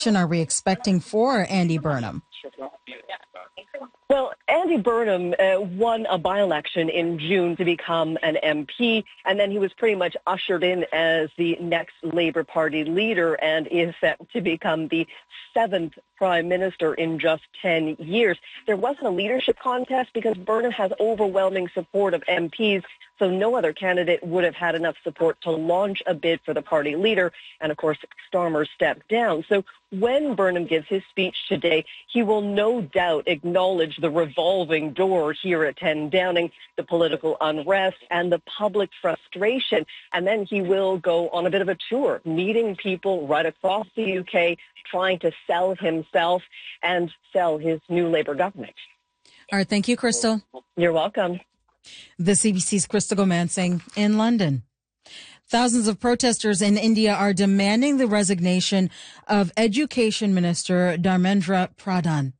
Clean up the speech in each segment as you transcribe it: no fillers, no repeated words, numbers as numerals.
are we expecting for Andy Burnham? Well, Andy Burnham won a by-election in June to become an MP, and then he was pretty much ushered in as the next Labour Party leader and is set to become the 7th Prime Minister in just 10 years. There wasn't a leadership contest because Burnham has overwhelming support of MPs, so no other candidate would have had enough support to launch a bid for the party leader. And of course, Starmer stepped down. So when Burnham gives his speech today, he will no doubt acknowledge the revolving door here at 10 Downing, the political unrest and the public frustration. And then he will go on a bit of a tour, meeting people right across the UK, trying to sell himself and sell his new Labour government. All right. Thank you, Crystal. You're welcome. The CBC's Crystal Gomansing in London. Thousands of protesters in India are demanding the resignation of Education Minister Dharmendra Pradhan.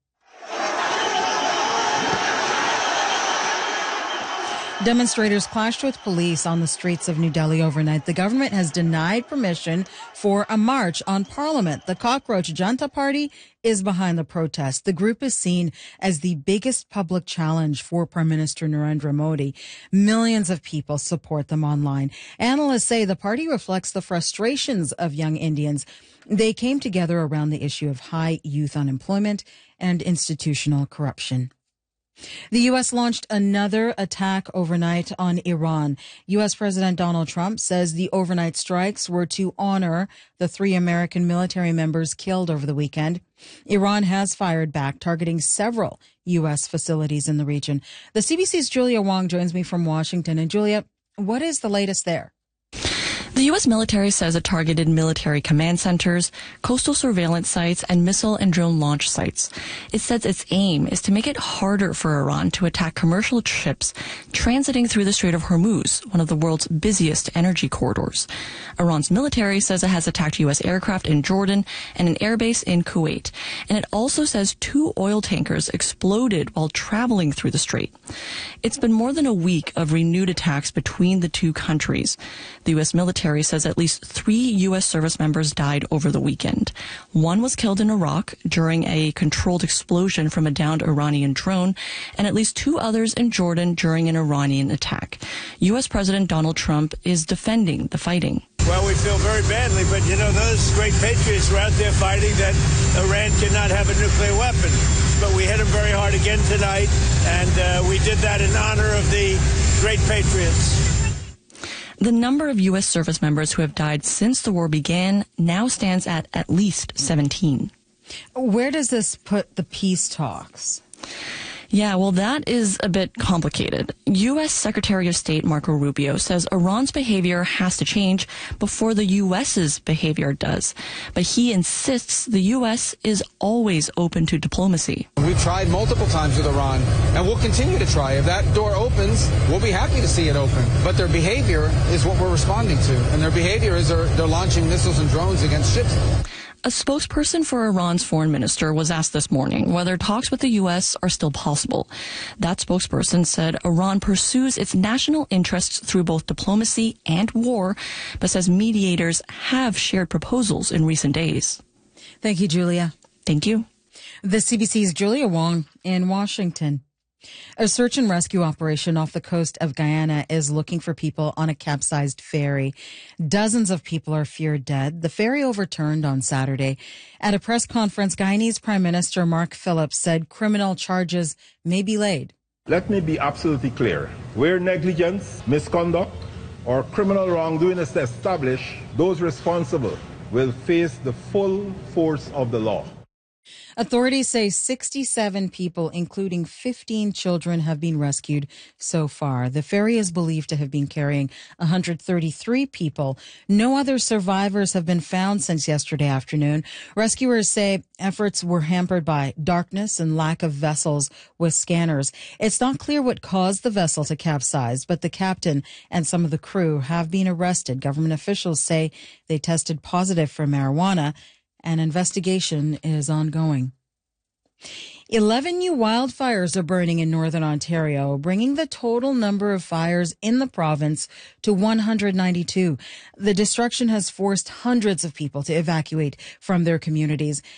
Demonstrators clashed with police on the streets of New Delhi overnight. The government has denied permission for a march on Parliament. The Cockroach Janta Party is behind the protest. The group is seen as the biggest public challenge for Prime Minister Narendra Modi. Millions of people support them online. Analysts say the party reflects the frustrations of young Indians. They came together around the issue of high youth unemployment and institutional corruption. The U.S. launched another attack overnight on Iran. U.S. President Donald Trump says the overnight strikes were to honor the 3 American military members killed over the weekend. Iran has fired back, targeting several U.S. facilities in the region. The CBC's Julia Wong joins me from Washington. And Julia, what is the latest there? The U.S. military says it targeted military command centers, coastal surveillance sites, and missile and drone launch sites. It says its aim is to make it harder for Iran to attack commercial ships transiting through the Strait of Hormuz, one of the world's busiest energy corridors. Iran's military says it has attacked U.S. aircraft in Jordan and an airbase in Kuwait. And it also says 2 oil tankers exploded while traveling through the strait. It's been more than a week of renewed attacks between the two countries. The U.S. military says at least 3 U.S. service members died over the weekend. One was killed in Iraq during a controlled explosion from a downed Iranian drone, and at least 2 others in Jordan during an Iranian attack. U.S. President Donald Trump is defending the fighting. Well, we feel very badly, but those great patriots were out there fighting that Iran cannot have a nuclear weapon. But we hit them very hard again tonight, and we did that in honor of the great patriots. The number of U.S. service members who have died since the war began now stands at least 17. Where does this put the peace talks? Yeah, well, that is a bit complicated. U.S. Secretary of State Marco Rubio says Iran's behavior has to change before the U.S.'s behavior does. But he insists the U.S. is always open to diplomacy. We've tried multiple times with Iran, and we'll continue to try. If that door opens, we'll be happy to see it open. But their behavior is what we're responding to. And their behavior is they're launching missiles and drones against ships. A spokesperson for Iran's foreign minister was asked this morning whether talks with the U.S. are still possible. That spokesperson said Iran pursues its national interests through both diplomacy and war, but says mediators have shared proposals in recent days. Thank you, Julia. Thank you. The CBC's Julia Wong in Washington. A search and rescue operation off the coast of Guyana is looking for people on a capsized ferry. Dozens of people are feared dead. The ferry overturned on Saturday. At a press conference, Guyanese Prime Minister Mark Phillips said criminal charges may be laid. Let me be absolutely clear. Where negligence, misconduct, or criminal wrongdoing is established, those responsible will face the full force of the law. Authorities say 67 people, including 15 children, have been rescued so far. The ferry is believed to have been carrying 133 people. No other survivors have been found since yesterday afternoon. Rescuers say efforts were hampered by darkness and lack of vessels with scanners. It's not clear what caused the vessel to capsize, but the captain and some of the crew have been arrested. Government officials say they tested positive for marijuana. An investigation is ongoing. 11 new wildfires are burning in northern Ontario, bringing the total number of fires in the province to 192. The destruction has forced hundreds of people to evacuate from their communities.